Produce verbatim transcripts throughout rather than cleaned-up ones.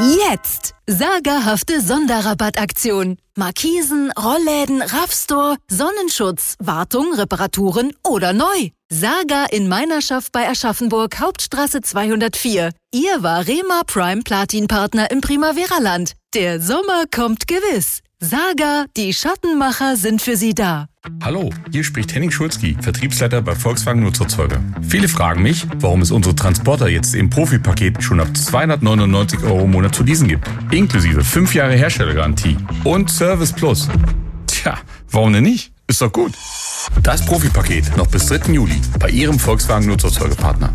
Jetzt! Sagerhafte Sonderrabattaktion. Markisen, Rollläden, Raffstore, Sonnenschutz, Wartung, Reparaturen oder neu. Saga in Meinerschaft bei Aschaffenburg, Hauptstraße zweihundertvier. Ihr Varema Prime Platin Partner im Primavera-Land. Der Sommer kommt gewiss. Saga, die Schattenmacher sind für Sie da. Hallo, hier spricht Henning Schulzki, Vertriebsleiter bei Volkswagen Nutzerzeuger. Viele fragen mich, warum es unsere Transporter jetzt im Profipaket schon ab zweihundertneunundneunzig Euro im Monat zu leasen gibt. Inklusive fünf Jahre Herstellergarantie und Service Plus. Tja, warum denn nicht? Ist doch gut. Das Profipaket noch bis dritten Juli bei Ihrem Volkswagen Nutzerzeugerpartner.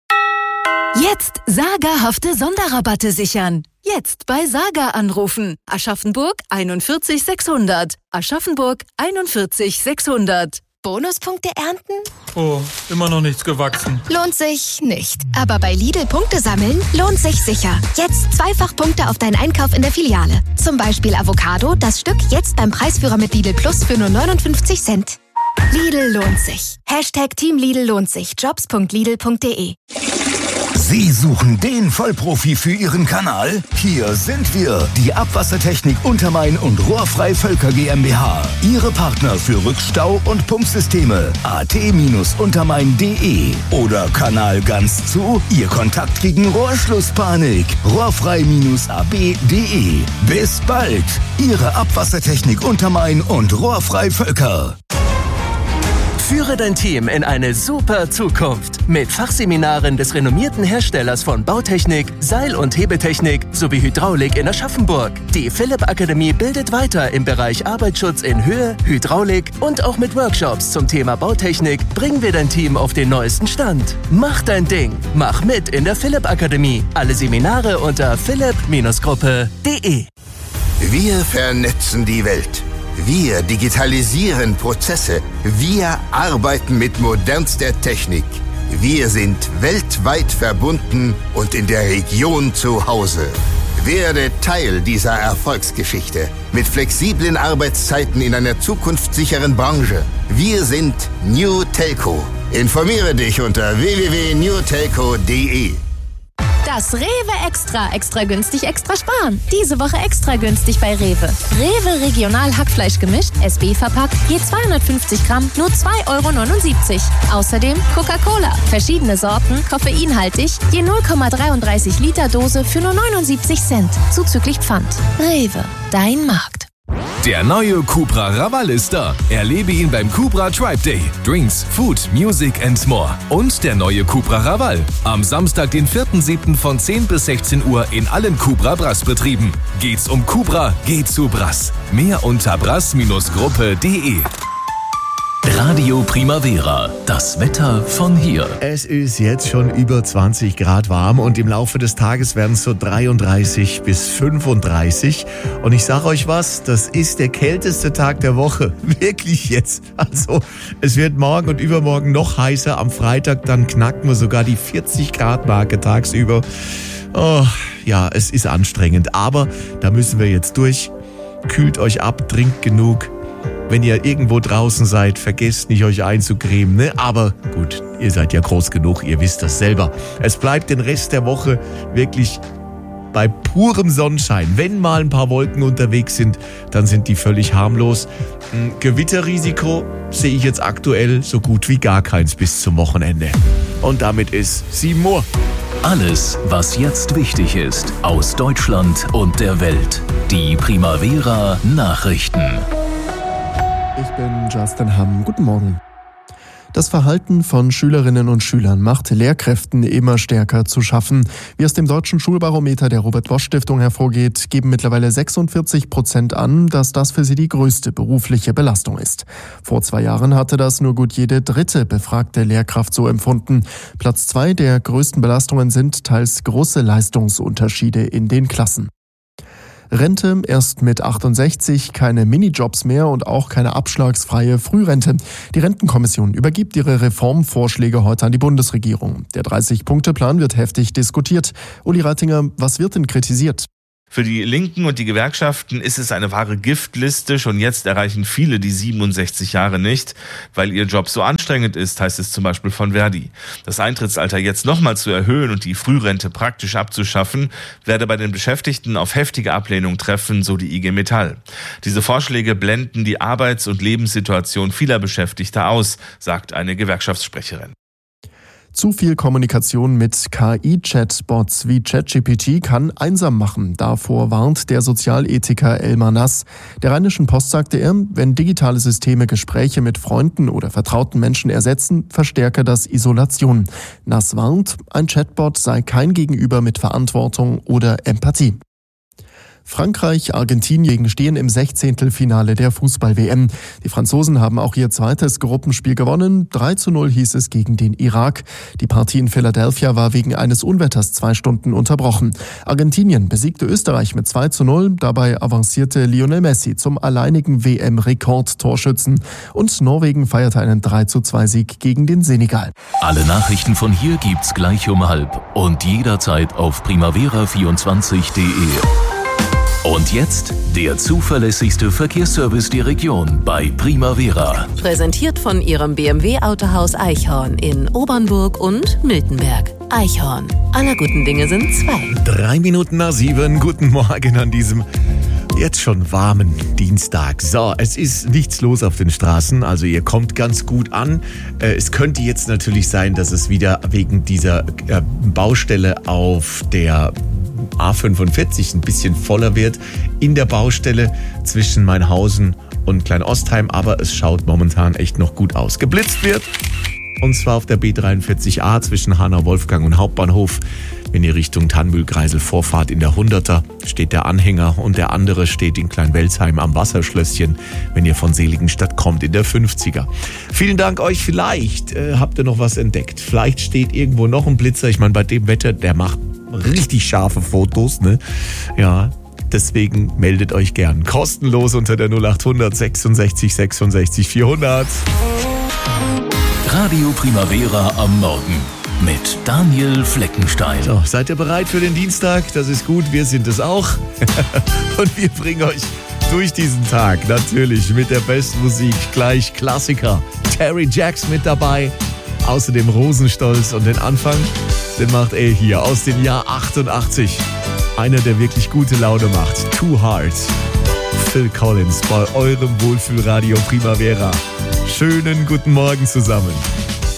Jetzt sagerhafte Sonderrabatte sichern. Jetzt bei Saga anrufen. Aschaffenburg einundvierzig sechshundert. Aschaffenburg einundvierzig sechshundert. Bonuspunkte ernten? Oh, immer noch nichts gewachsen. Lohnt sich nicht. Aber bei Lidl Punkte sammeln lohnt sich sicher. Jetzt zweifach Punkte auf deinen Einkauf in der Filiale. Zum Beispiel Avocado, das Stück jetzt beim Preisführer mit Lidl Plus für nur neunundfünfzig Cent. Lidl lohnt sich. Hashtag Team Lidl lohnt sich. jobs punkt lidl punkt de. Sie suchen den Vollprofi für Ihren Kanal? Hier sind wir, die Abwassertechnik Untermain und Rohrfrei Völker GmbH. Ihre Partner für Rückstau- und Pumpsysteme. at Untermain punkt de oder Kanal ganz zu, Ihr Kontakt gegen Rohrschlusspanik. Rohrfrei A B punkt de. Bis bald, Ihre Abwassertechnik Untermain und Rohrfrei Völker. Führe dein Team in eine super Zukunft mit Fachseminaren des renommierten Herstellers von Bautechnik, Seil- und Hebetechnik sowie Hydraulik in Aschaffenburg. Die Philipp Akademie bildet weiter im Bereich Arbeitsschutz in Höhe, Hydraulik und auch mit Workshops zum Thema Bautechnik bringen wir dein Team auf den neuesten Stand. Mach dein Ding. Mach mit in der Philipp Akademie. Alle Seminare unter philipp Gruppe punkt de. Wir vernetzen die Welt. Wir digitalisieren Prozesse. Wir arbeiten mit modernster Technik. Wir sind weltweit verbunden und in der Region zu Hause. Werde Teil dieser Erfolgsgeschichte mit flexiblen Arbeitszeiten in einer zukunftssicheren Branche. Wir sind New Telco. Informiere dich unter w w w punkt new telco punkt de. Das Rewe Extra. Extra günstig, extra sparen. Diese Woche extra günstig bei Rewe. Rewe Regional Hackfleisch gemischt, S B verpackt, je zweihundertfünfzig Gramm, nur zwei Euro neunundsiebzig. Außerdem Coca-Cola. Verschiedene Sorten, koffeinhaltig, je null Komma dreiunddreißig Liter Dose für nur neunundsiebzig Cent. Zuzüglich Pfand. Rewe, dein Markt. Der neue Cupra Raval ist da. Erlebe ihn beim Cupra Tribe Day. Drinks, Food, Music and more. Und der neue Cupra Raval. Am Samstag, den vierten siebten von zehn bis sechzehn Uhr in allen Cupra Brass-Betrieben. Geht's um Cupra, geht zu Brass. Mehr unter brass Gruppe punkt de. Radio Primavera, das Wetter von hier. Es ist jetzt schon über zwanzig Grad warm und im Laufe des Tages werden es so dreiunddreißig bis fünfunddreißig. Und ich sage euch was, das ist der kälteste Tag der Woche. Wirklich jetzt. Also es wird morgen und übermorgen noch heißer. Am Freitag dann knacken wir sogar die vierzig Grad Marke tagsüber. Oh, ja, es ist anstrengend. Aber da müssen wir jetzt durch. Kühlt euch ab, trinkt genug. Wenn ihr irgendwo draußen seid, vergesst nicht, euch einzucremen, ne? Aber gut, ihr seid ja groß genug, ihr wisst das selber. Es bleibt den Rest der Woche wirklich bei purem Sonnenschein. Wenn mal ein paar Wolken unterwegs sind, dann sind die völlig harmlos. Gewitterrisiko sehe ich jetzt aktuell so gut wie gar keins bis zum Wochenende. Und damit ist sieben Uhr. Alles, was jetzt wichtig ist, aus Deutschland und der Welt. Die Primavera Nachrichten. Ich bin Justin Hamm. Guten Morgen. Das Verhalten von Schülerinnen und Schülern macht Lehrkräften immer stärker zu schaffen. Wie aus dem Deutschen Schulbarometer der Robert-Bosch-Stiftung hervorgeht, geben mittlerweile sechsundvierzig Prozent an, dass das für sie die größte berufliche Belastung ist. Vor zwei Jahren hatte das nur gut jede dritte befragte Lehrkraft so empfunden. Platz zwei der größten Belastungen sind teils große Leistungsunterschiede in den Klassen. Rente erst mit achtundsechzig, keine Minijobs mehr und auch keine abschlagsfreie Frührente. Die Rentenkommission übergibt ihre Reformvorschläge heute an die Bundesregierung. Der dreißig-Punkte-Plan wird heftig diskutiert. Uli Reitinger, was wird denn kritisiert? Für die Linken und die Gewerkschaften ist es eine wahre Giftliste. Schon jetzt erreichen viele die siebenundsechzig Jahre nicht, weil ihr Job so anstrengend ist, heißt es zum Beispiel von Verdi. Das Eintrittsalter jetzt nochmal zu erhöhen und die Frührente praktisch abzuschaffen, werde bei den Beschäftigten auf heftige Ablehnung treffen, so die I G Metall. Diese Vorschläge blenden die Arbeits- und Lebenssituation vieler Beschäftigter aus, sagt eine Gewerkschaftssprecherin. Zu viel Kommunikation mit K I-Chatbots wie ChatGPT kann einsam machen. Davor warnt der Sozialethiker Elmar Nass. Der Rheinischen Post sagte er, wenn digitale Systeme Gespräche mit Freunden oder vertrauten Menschen ersetzen, verstärke das Isolation. Nass warnt, ein Chatbot sei kein Gegenüber mit Verantwortung oder Empathie. Frankreich, Argentinien stehen im Sechzehntelfinale der Fußball-W M. Die Franzosen haben auch ihr zweites Gruppenspiel gewonnen. drei zu null hieß es gegen den Irak. Die Partie in Philadelphia war wegen eines Unwetters zwei Stunden unterbrochen. Argentinien besiegte Österreich mit zwei zu null. Dabei avancierte Lionel Messi zum alleinigen W M-Rekordtorschützen. Und Norwegen feierte einen drei zu zwei Sieg gegen den Senegal. Alle Nachrichten von hier gibt's gleich um halb und jederzeit auf primavera vierundzwanzig punkt de. Und jetzt der zuverlässigste Verkehrsservice der Region bei Primavera. Präsentiert von Ihrem B M W-Autohaus Eichhorn in Obernburg und Miltenberg. Eichhorn. Aller guten Dinge sind zwei. Drei Minuten nach sieben. Guten Morgen an diesem jetzt schon warmen Dienstag. So, es ist nichts los auf den Straßen, also ihr kommt ganz gut an. Es könnte jetzt natürlich sein, dass es wieder wegen dieser Baustelle auf der A fünfundvierzig ein bisschen voller wird in der Baustelle zwischen Mainhausen und Kleinostheim, aber es schaut momentan echt noch gut aus. Geblitzt wird, und zwar auf der B dreiundvierzig A zwischen Hanau-Wolfgang und Hauptbahnhof. Wenn ihr Richtung Tannmühlkreisel vorfahrt in der hunderter, steht der Anhänger und der andere steht in Kleinwelsheim am Wasserschlösschen, wenn ihr von Seligenstadt kommt in der fünfziger. Vielen Dank euch, vielleicht äh, habt ihr noch was entdeckt. Vielleicht steht irgendwo noch ein Blitzer. Ich meine, bei dem Wetter, der macht richtig scharfe Fotos, ne? Ja, deswegen meldet euch gern. Kostenlos unter der null achthundert sechsundsechzig sechsundsechzig vierhundert. Radio Primavera am Morgen mit Daniel Fleckenstein. So, seid ihr bereit für den Dienstag? Das ist gut, wir sind es auch. Und wir bringen euch durch diesen Tag natürlich mit der besten Musik. Gleich Klassiker. Terry Jacks mit dabei. Außerdem Rosenstolz, und den Anfang, den macht er hier aus dem Jahr achtundachtzig. Einer, der wirklich gute Laune macht. Too Hard. Phil Collins bei eurem Wohlfühlradio Primavera. Schönen guten Morgen zusammen.